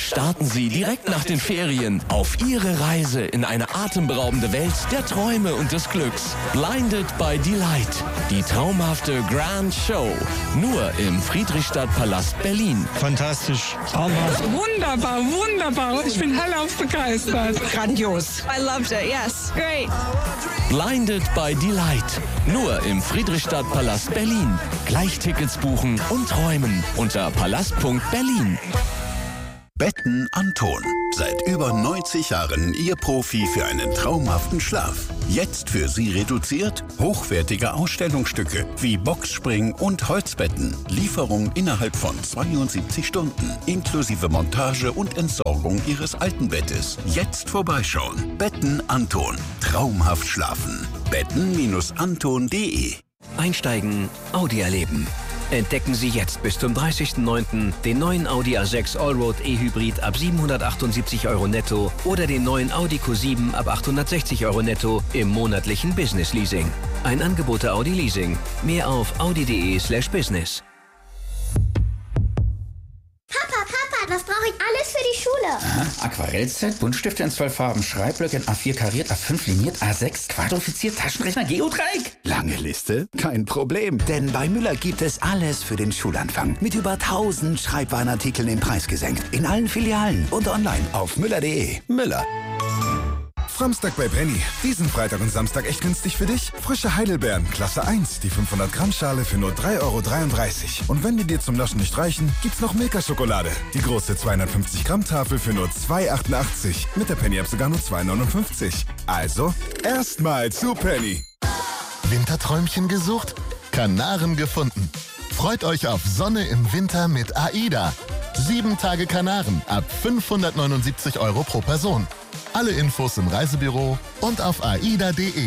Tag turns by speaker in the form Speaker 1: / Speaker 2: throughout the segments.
Speaker 1: Starten Sie direkt nach den Ferien auf Ihre Reise in eine atemberaubende Welt der Träume und des Glücks. Blinded by Delight. Die traumhafte Grand Show. Nur im Friedrichstadtpalast Berlin.
Speaker 2: Fantastisch.
Speaker 3: Wunderbar, wunderbar. Ich bin hellauf begeistert.
Speaker 4: Grandios.
Speaker 5: I loved it, yes. Great.
Speaker 1: Blinded by Delight. Nur im Friedrichstadtpalast Berlin. Gleich Tickets buchen und träumen unter palast.berlin.
Speaker 6: Betten Anton. Seit über 90 Jahren Ihr Profi für einen traumhaften Schlaf. Jetzt für Sie reduziert hochwertige Ausstellungsstücke wie Boxspring und Holzbetten. Lieferung innerhalb von 72 Stunden. Inklusive Montage und Entsorgung Ihres alten Bettes. Jetzt vorbeischauen. Betten Anton. Traumhaft schlafen. Betten-anton.de.
Speaker 7: Einsteigen, Audi erleben. Entdecken Sie jetzt bis zum 30.09. den neuen Audi A6 Allroad E-Hybrid ab 778 € netto oder den neuen Audi Q7 ab 860 € netto im monatlichen Business Leasing. Ein Angebot der Audi Leasing. Mehr auf audi.de/business.
Speaker 8: Was brauche ich alles für die Schule?
Speaker 9: Aha. Aquarellset, Buntstifte in 12 Farben, Schreibblöcke in A4 kariert, A5 liniert, A6 quadrifiziert, Taschenrechner, Geodreieck.
Speaker 10: Lange Liste? Kein Problem, denn bei Müller gibt es alles für den Schulanfang. Mit über 1000 Schreibwarenartikeln im Preis gesenkt. In allen Filialen und online auf müller.de. Müller.
Speaker 11: Samstag bei Penny. Diesen Freitag und Samstag echt günstig für dich? Frische Heidelbeeren, Klasse 1, die 500 Gramm Schale für nur 3,33 €. Und wenn die dir zum Naschen nicht reichen, gibt's noch Milka-Schokolade. Die große 250 Gramm Tafel für nur 2,88 €. Mit der Penny-App sogar nur 2,59 €. Also, erstmal zu Penny.
Speaker 12: Winterträumchen gesucht? Kanaren gefunden. Freut euch auf Sonne im Winter mit AIDA. 7 Tage Kanaren ab 579 € pro Person. Alle Infos im Reisebüro und auf aida.de.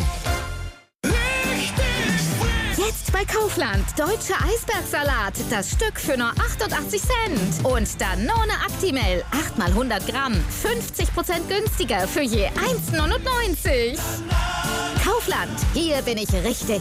Speaker 13: Jetzt bei Kaufland. Deutscher Eisbergsalat. Das Stück für nur 88 Cent. Und Danone Actimel. 8 mal 100 Gramm. 50% günstiger für je 1,99 €. Kaufland. Hier bin ich richtig.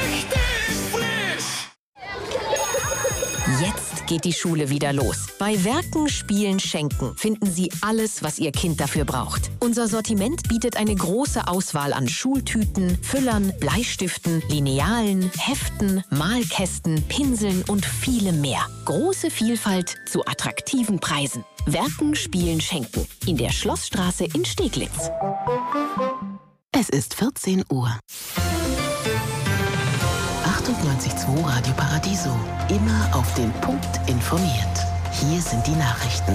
Speaker 14: Jetzt geht die Schule wieder los. Bei Werken, Spielen, Schenken finden Sie alles, was Ihr Kind dafür braucht. Unser Sortiment bietet eine große Auswahl an Schultüten, Füllern, Bleistiften, Linealen, Heften, Malkästen, Pinseln und vielem mehr. Große Vielfalt zu attraktiven Preisen. Werken, Spielen, Schenken. In der Schlossstraße in Steglitz.
Speaker 15: Es ist 14 Uhr. 98.2 Radio Paradiso. Immer auf den Punkt informiert. Hier sind die Nachrichten.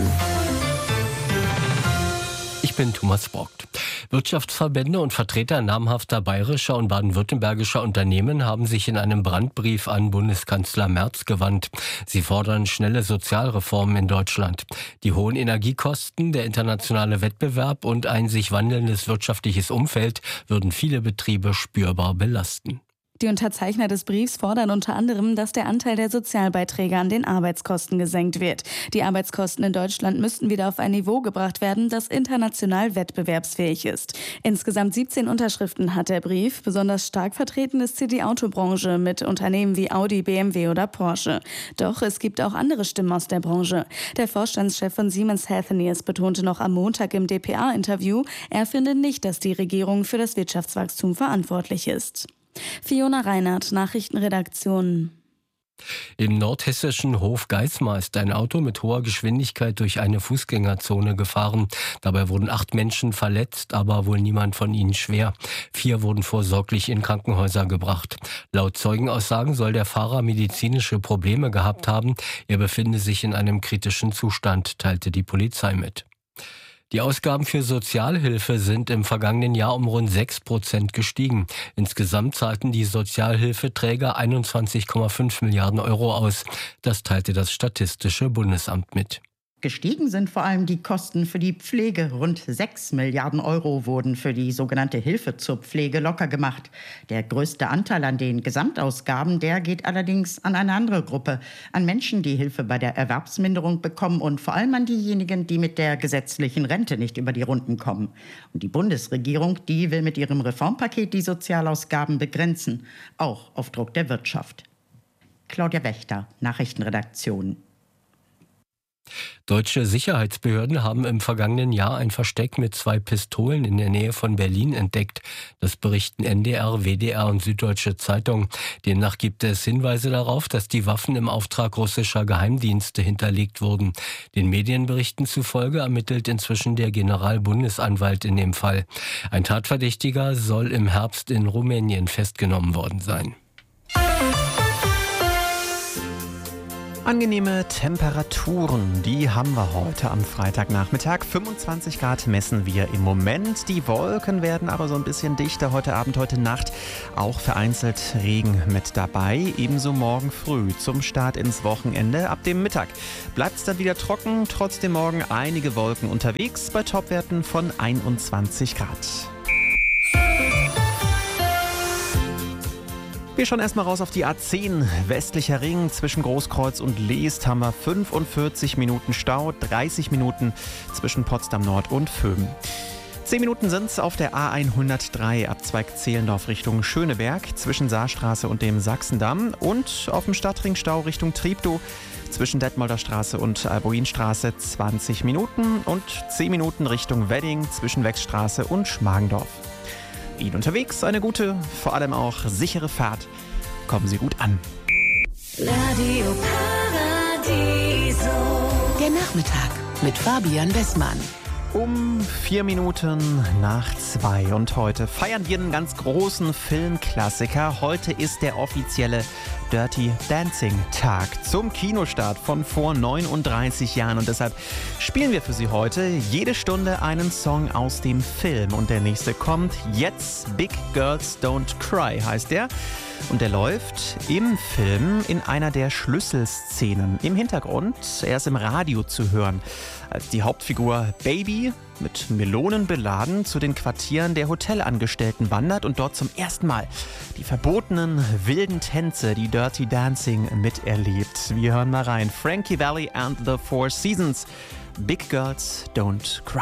Speaker 16: Ich bin Thomas Brockt. Wirtschaftsverbände und Vertreter namhafter bayerischer und baden-württembergischer Unternehmen haben sich in einem Brandbrief an Bundeskanzler Merz gewandt. Sie fordern schnelle Sozialreformen in Deutschland. Die hohen Energiekosten, der internationale Wettbewerb und ein sich wandelndes wirtschaftliches Umfeld würden viele Betriebe spürbar belasten.
Speaker 17: Die Unterzeichner des Briefs fordern unter anderem, dass der Anteil der Sozialbeiträge an den Arbeitskosten gesenkt wird. Die Arbeitskosten in Deutschland müssten wieder auf ein Niveau gebracht werden, das international wettbewerbsfähig ist. Insgesamt 17 Unterschriften hat der Brief. Besonders stark vertreten ist hier die Autobranche mit Unternehmen wie Audi, BMW oder Porsche. Doch es gibt auch andere Stimmen aus der Branche. Der Vorstandschef von Siemens Healthineers betonte noch am Montag im dpa-Interview, er finde nicht, dass die Regierung für das Wirtschaftswachstum verantwortlich ist. Fiona Reinhardt, Nachrichtenredaktion.
Speaker 16: Im nordhessischen Hofgeismar ist ein Auto mit hoher Geschwindigkeit durch eine Fußgängerzone gefahren. Dabei wurden 8 Menschen verletzt, aber wohl niemand von ihnen schwer. 4 wurden vorsorglich in Krankenhäuser gebracht. Laut Zeugenaussagen soll der Fahrer medizinische Probleme gehabt haben. Er befinde sich in einem kritischen Zustand, teilte die Polizei mit. Die Ausgaben für Sozialhilfe sind im vergangenen Jahr um rund 6% gestiegen. Insgesamt zahlten die Sozialhilfeträger 21,5 Milliarden € aus. Das teilte das Statistische Bundesamt mit.
Speaker 18: Gestiegen sind vor allem die Kosten für die Pflege. Rund 6 Milliarden € wurden für die sogenannte Hilfe zur Pflege locker gemacht. Der größte Anteil an den Gesamtausgaben, der geht allerdings an eine andere Gruppe. An Menschen, die Hilfe bei der Erwerbsminderung bekommen und vor allem an diejenigen, die mit der gesetzlichen Rente nicht über die Runden kommen. Und die Bundesregierung, die will mit ihrem Reformpaket die Sozialausgaben begrenzen, auch auf Druck der Wirtschaft. Claudia Wächter, Nachrichtenredaktion.
Speaker 16: Deutsche Sicherheitsbehörden haben im vergangenen Jahr ein Versteck mit 2 Pistolen in der Nähe von Berlin entdeckt. Das berichten NDR, WDR und Süddeutsche Zeitung. Demnach gibt es Hinweise darauf, dass die Waffen im Auftrag russischer Geheimdienste hinterlegt wurden. Den Medienberichten zufolge ermittelt inzwischen der Generalbundesanwalt in dem Fall. Ein Tatverdächtiger soll im Herbst in Rumänien festgenommen worden sein.
Speaker 2: Angenehme Temperaturen, die haben wir heute am Freitagnachmittag. 25 Grad messen wir im Moment. Die Wolken werden aber so ein bisschen dichter heute Abend, heute Nacht. Auch vereinzelt Regen mit dabei. Ebenso morgen früh zum Start ins Wochenende. Ab dem Mittag bleibt es dann wieder trocken. Trotzdem morgen einige Wolken unterwegs bei Topwerten von 21 Grad. Wir schauen erstmal raus auf die A10, westlicher Ring. Zwischen Großkreuz und Leest haben wir 45 Minuten Stau, 30 Minuten zwischen Potsdam Nord und Vöhmen. 10 Minuten sind es auf der A103, Abzweig Zehlendorf Richtung Schöneberg, zwischen Saarstraße und dem Sachsendamm. Und auf dem Stadtring Stau Richtung Treptow, zwischen Detmolder Straße und Alboinstraße 20 Minuten. Und 10 Minuten Richtung Wedding, zwischen Wechsstraße und Schmargendorf. Ihnen unterwegs eine gute, vor allem auch sichere Fahrt. Kommen Sie gut an.
Speaker 15: Radio Paradiso. Der Nachmittag mit Fabian Bessmann.
Speaker 2: Um 4 Minuten nach 2 und heute feiern wir einen ganz großen Filmklassiker. Heute ist der offizielle Dirty Dancing Tag zum Kinostart von vor 39 Jahren und deshalb spielen wir für Sie heute jede Stunde einen Song aus dem Film und der nächste kommt jetzt. Big Girls Don't Cry heißt der. Und der läuft im Film in einer der Schlüsselszenen. Im Hintergrund, er ist im Radio zu hören, als die Hauptfigur Baby mit Melonen beladen zu den Quartieren der Hotelangestellten wandert und dort zum ersten Mal die verbotenen wilden Tänze, die Dirty Dancing, miterlebt. Wir hören mal rein. Frankie Valli and the Four Seasons. Big Girls Don't Cry.